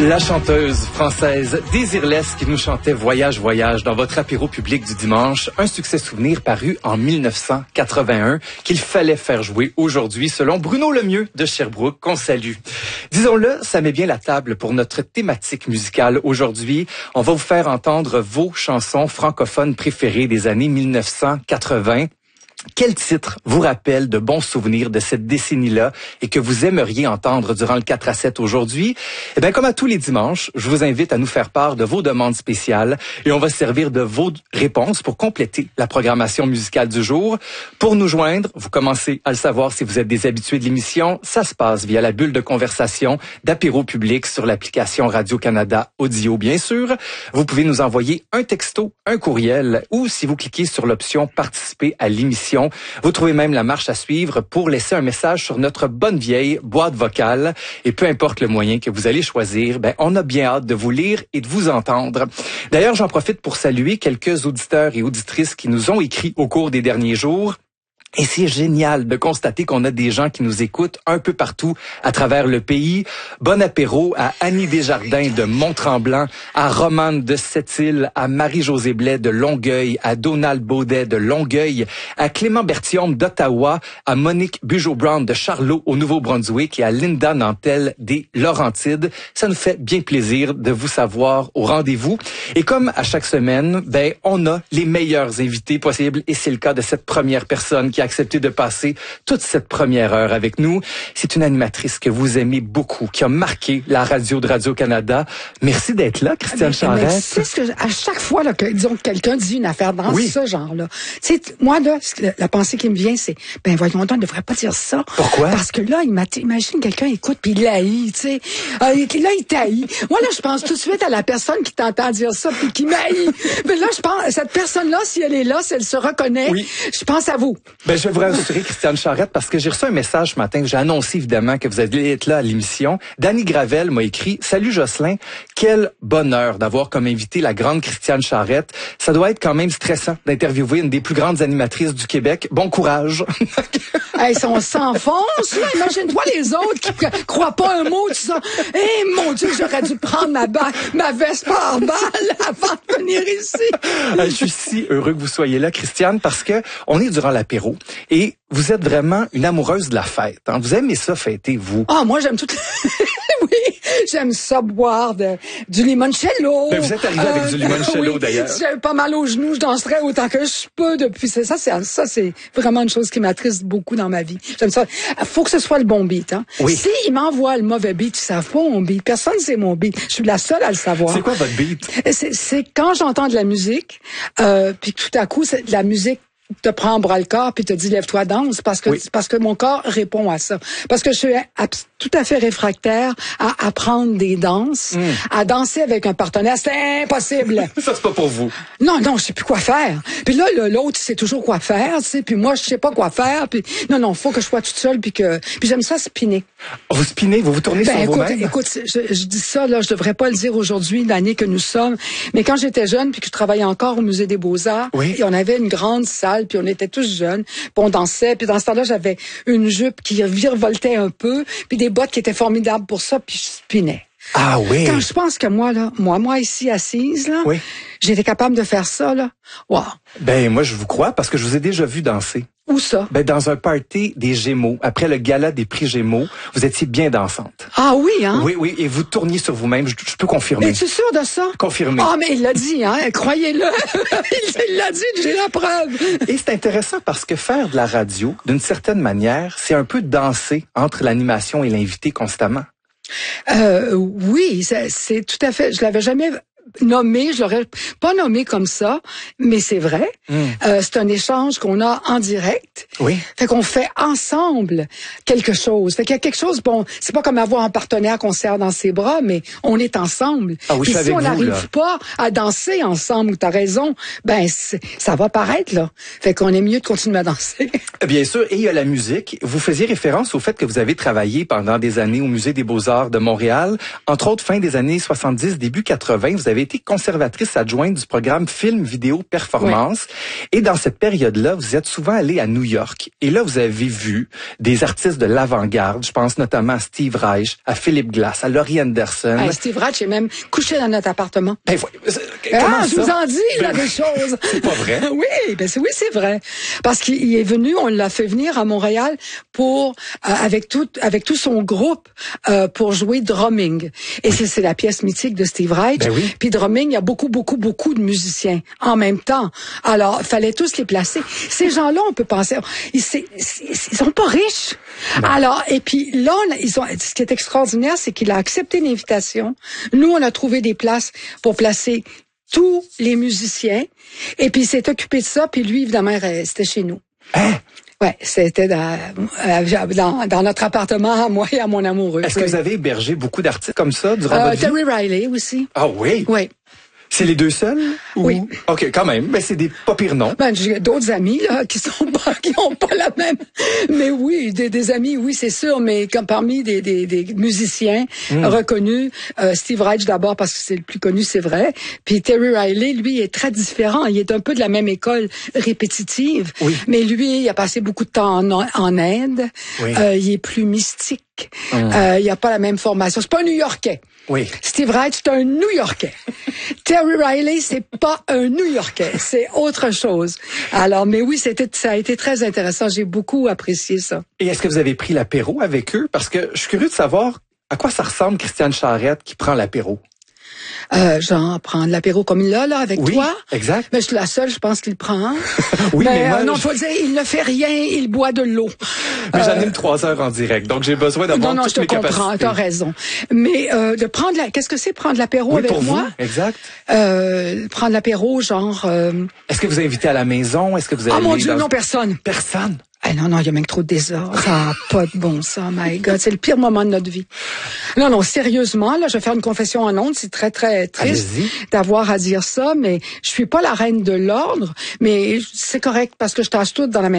La chanteuse française Désirless qui nous chantait Voyage, Voyage dans votre apéro public du dimanche. Un succès souvenir paru en 1981 qu'il fallait faire jouer aujourd'hui selon Bruno Lemieux de Sherbrooke qu'on salue. Disons-le, ça met bien la table pour notre thématique musicale aujourd'hui. On va vous faire entendre vos chansons francophones préférées des années 1980. Quel titre vous rappelle de bons souvenirs de cette décennie-là et que vous aimeriez entendre durant le 4 à 7 aujourd'hui? Eh bien, comme à tous les dimanches, je vous invite à nous faire part de vos demandes spéciales et on va se servir de vos réponses pour compléter la programmation musicale du jour. Pour nous joindre, vous commencez à le savoir si vous êtes des habitués de l'émission, ça se passe via la bulle de conversation d'apéro public sur l'application Radio-Canada Audio, bien sûr. Vous pouvez nous envoyer un texto, un courriel ou si vous cliquez sur l'option « Participer à l'émission », vous trouvez même la marche à suivre pour laisser un message sur notre bonne vieille boîte vocale. Et peu importe le moyen que vous allez choisir, on a bien hâte de vous lire et de vous entendre. D'ailleurs, j'en profite pour saluer quelques auditeurs et auditrices qui nous ont écrit au cours des derniers jours. Et c'est génial de constater qu'on a des gens qui nous écoutent un peu partout à travers le pays. Bon apéro à Annie Desjardins de Mont-Tremblant, à Romane de Sept-Îles, à Marie-Josée Blais de Longueuil, à Donald Baudet de Longueuil, à Clément Berthiaume d'Ottawa, à Monique Bugeaud-Brown de Charlot au Nouveau-Brunswick et à Linda Nantel des Laurentides. Ça nous fait bien plaisir de vous savoir au rendez-vous. Et comme à chaque semaine, on a les meilleurs invités possibles et c'est le cas de cette première personne qui a accepté de passer toute cette première heure avec nous. C'est une animatrice que vous aimez beaucoup, qui a marqué la radio de Radio-Canada. Merci d'être là, Christiane Charette. Mais c'est ce que à chaque fois là, que disons que quelqu'un dit une affaire dans ce genre-là, tu sais, moi là, la pensée qui me vient, c'est voyons donc, on ne devrait pas dire ça. Pourquoi? Parce que là, imagine quelqu'un écoute puis il l'haït, tu sais. Là, il t'haït. Moi là, je pense tout de suite à la personne qui t'entend dire ça puis qui m'haït. Mais là, je pense cette personne-là, si elle est là, si elle se reconnaît, je pense à vous. Je vais vous rassurer, Christiane Charette, parce que j'ai reçu un message ce matin. J'ai annoncé évidemment que vous allez être là à l'émission. Danny Gravel m'a écrit « Salut Jocelyn, quel bonheur d'avoir comme invité la grande Christiane Charette. Ça doit être quand même stressant d'interviewer une des plus grandes animatrices du Québec. Bon courage. » Hey, on s'enfonce, là. Imagine-toi les autres qui croient pas un mot, tu sens. Mon Dieu, j'aurais dû prendre ma veste par balle avant de venir ici. Je suis si heureux que vous soyez là, Christiane, parce que on est durant l'apéro et vous êtes vraiment une amoureuse de la fête. Hein? Vous aimez ça fêter, vous? Ah, moi, j'aime tout. Oui, j'aime ça boire du limoncello. Vous êtes arrivé avec du limoncello, d'ailleurs. J'ai pas mal aux genoux, je danserais autant que je peux depuis. Ça, c'est vraiment une chose qui m'attriste beaucoup dans ma vie. J'aime ça. Faut que ce soit le bon beat, hein. Oui. Si il m'envoie le mauvais beat, ils savent pas mon beat. Personne sait mon beat. Je suis la seule à le savoir. C'est quoi votre beat? C'est quand j'entends de la musique, puis tout à coup, c'est de la musique te prend en bras le corps puis te dit lève-toi danse parce que mon corps répond à ça, parce que je suis tout à fait réfractaire à apprendre des danses, à danser avec un partenaire, c'est impossible. Ça c'est pas pour vous. Non, je sais plus quoi faire. Puis là l'autre sait toujours quoi faire, tu sais, puis moi je sais pas quoi faire, puis non, faut que je sois toute seule puis j'aime ça spinner. Vous spinez, vous tournez sur vous-même. Écoute, je dis ça là, je devrais pas le dire aujourd'hui, l'année que nous sommes, mais quand j'étais jeune puis que je travaillais encore au Musée des Beaux-Arts, et on avait une grande salle puis on était tous jeunes, puis on dansait, puis dans ce temps-là, j'avais une jupe qui virevoltait un peu, puis des bottes qui étaient formidables pour ça, puis je spinais. Ah oui. Quand je pense que moi ici assise là, j'étais capable de faire ça là. Wow. Moi je vous crois parce que je vous ai déjà vu danser. Où ça? Dans un party des Gémeaux, après le gala des prix Gémeaux, vous étiez bien dansante. Ah oui, hein? Oui, et vous tourniez sur vous-même, je peux confirmer. Es-tu sûr de ça? Confirmé. Ah, mais il l'a dit, hein? Croyez-le. Il l'a dit, j'ai la preuve. Et c'est intéressant parce que faire de la radio, d'une certaine manière, c'est un peu danser entre l'animation et l'invité constamment. Oui, c'est tout à fait. Je l'avais jamais nommé, je l'aurais pas nommé comme ça, mais c'est vrai. C'est un échange qu'on a en direct. Oui. Fait qu'on fait ensemble quelque chose. Fait qu'il y a quelque chose, bon, c'est pas comme avoir un partenaire qu'on serre dans ses bras, mais on est ensemble. Ah oui, puis si on n'arrive pas à danser ensemble, t'as raison, ça va paraître, là. Fait qu'on est mieux de continuer à danser. Bien sûr, et il y a la musique. Vous faisiez référence au fait que vous avez travaillé pendant des années au Musée des Beaux-Arts de Montréal. Entre autres, fin des années 70, début 80, vous avez été conservatrice adjointe du programme Film, Vidéo, Performance. Oui. Et dans cette période-là, vous êtes souvent allée à New York. Et là, vous avez vu des artistes de l'avant-garde. Je pense notamment à Steve Reich, à Philip Glass, à Laurie Anderson. Hey, Steve Reich est même couché dans notre appartement. Ben, je vous en dis, là, des choses. C'est pas vrai? Oui, oui, c'est vrai. Parce qu'il est venu, on l'a fait venir à Montréal pour, avec tout son groupe, pour jouer drumming. Et c'est la pièce mythique de Steve Reich. Ben oui. Puis drumming, il y a beaucoup de musiciens en même temps. Alors, il fallait tous les placer. Ces gens-là, on peut penser, ils sont pas riches. Ben. Alors, et puis là, ce qui est extraordinaire, c'est qu'il a accepté l'invitation. Nous, on a trouvé des places pour placer tous les musiciens. Et puis, il s'est occupé de ça. Puis lui, évidemment, c'était chez nous. Hein? Ouais, c'était dans notre appartement, à moi et à mon amoureux. Est-ce que vous avez hébergé beaucoup d'artistes comme ça durant votre vie? Terry Riley aussi. Ah oui? Oui. C'est les deux seuls? Oui. OK, quand même. Ben, c'est des pas pires noms. Ben, j'ai d'autres amis, là, qui ont pas la même. Mais oui, des amis, oui, c'est sûr. Mais comme parmi des musiciens reconnus, Steve Reich d'abord parce que c'est le plus connu, c'est vrai. Puis Terry Riley, lui, est très différent. Il est un peu de la même école répétitive. Oui. Mais lui, il a passé beaucoup de temps en Inde. Oui. Il est plus mystique. Il a pas la même formation. C'est pas un New-Yorkais. Oui. Steve Reich, c'est un New-Yorkais. Terry Riley, c'est pas un New-Yorkais. C'est autre chose. Alors, mais oui, ça a été très intéressant. J'ai beaucoup apprécié ça. Et est-ce que vous avez pris l'apéro avec eux? Parce que je suis curieux de savoir à quoi ça ressemble Christiane Charette qui prend l'apéro. Genre prendre l'apéro comme il l'a là avec toi. Exact. Mais je suis la seule, je pense qu'il prend. Oui, mais moi, non, faut dire, il ne fait rien, il boit de l'eau. Mais j'anime 3 heures en direct, donc j'ai besoin d'avoir toutes mes capacités. Non, je te comprends, t'as raison. Mais de prendre qu'est-ce que c'est prendre l'apéro avec pour moi? Vous, exact. Prendre l'apéro, genre. Est-ce que vous invitez à la maison? Est-ce que vous allez mon Dieu, non, personne. Personne. Ah non, il y a même trop de désordre. Ça n'a pas de bon sens, my God. C'est le pire moment de notre vie. Non, sérieusement, là, je vais faire une confession en ondes. C'est très, très triste d'avoir à dire ça, mais je suis pas la reine de l'ordre, mais c'est correct parce que je tâche tout dans la même